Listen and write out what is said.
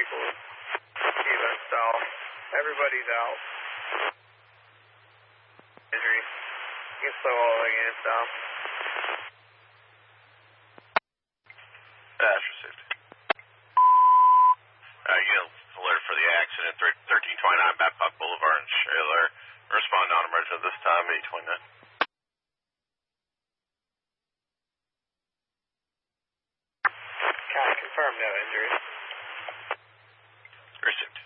vehicles. Even south. Everybody's out. Injury. You can slow all the way in south. Dash received. Unit alert for the accident, 1329 Babcock Boulevard in Shaler. Respond non-emergent at this time, 829. Can I confirm no injuries? Received.